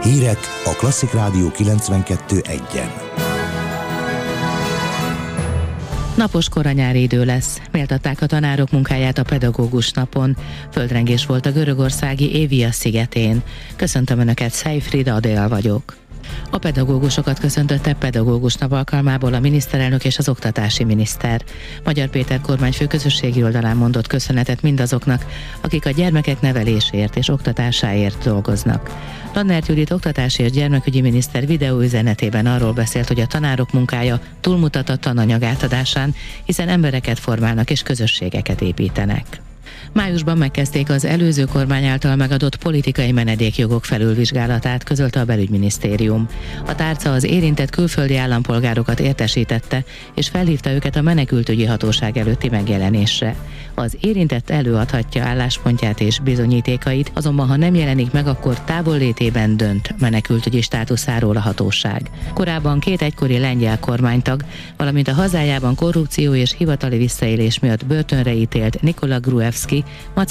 Hírek a Klasszik Rádió 92.1-en. Napos koranyári idő lesz. Méltatták a tanárok munkáját a pedagógus napon. Földrengés volt a görögországi Évia szigetén. Köszöntöm Önöket, Szejfrida Adél vagyok. A pedagógusokat köszöntötte pedagógus nap alkalmából a miniszterelnök és az oktatási miniszter. Magyar Péter kormányfő közösségi oldalán mondott köszönetet mindazoknak, akik a gyermekek nevelésért és oktatásáért dolgoznak. Lannert Judit oktatási és gyermekügyi miniszter videóüzenetében arról beszélt, hogy a tanárok munkája túlmutat a tananyag átadásán, hiszen embereket formálnak és közösségeket építenek. Májusban megkezdték az előző kormány által megadott politikai menedékjogok felülvizsgálatát, közölte a belügyminisztérium. A tárca az érintett külföldi állampolgárokat értesítette, és felhívta őket a menekültügyi hatóság előtti megjelenésre. Az érintett előadhatja álláspontját és bizonyítékait, azonban ha nem jelenik meg, akkor távollétében dönt menekültügyi státuszáról a hatóság. Korábban 2 egykori lengyel kormánytag, valamint a hazájában korrupció és hivatali visszaélés miatt börtönre ítélt Nikola Gruevski